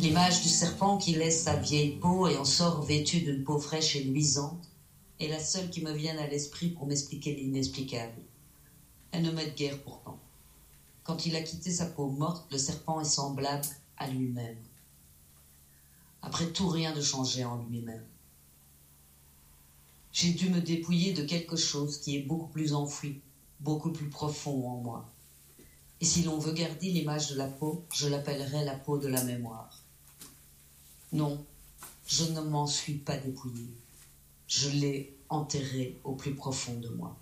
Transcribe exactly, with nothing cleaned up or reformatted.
L'image du serpent qui laisse sa vieille peau et en sort vêtu d'une peau fraîche et luisante est la seule qui me vienne à l'esprit pour m'expliquer l'inexplicable. Elle ne m'aide guère pourtant. Quand il a quitté sa peau morte, le serpent est semblable à lui-même. Après tout, rien ne changeait en lui-même. J'ai dû me dépouiller de quelque chose qui est beaucoup plus enfoui, beaucoup plus profond en moi. Et si l'on veut garder l'image de la peau, je l'appellerai la peau de la mémoire. Non, je ne m'en suis pas dépouillée. Je l'ai enterrée au plus profond de moi.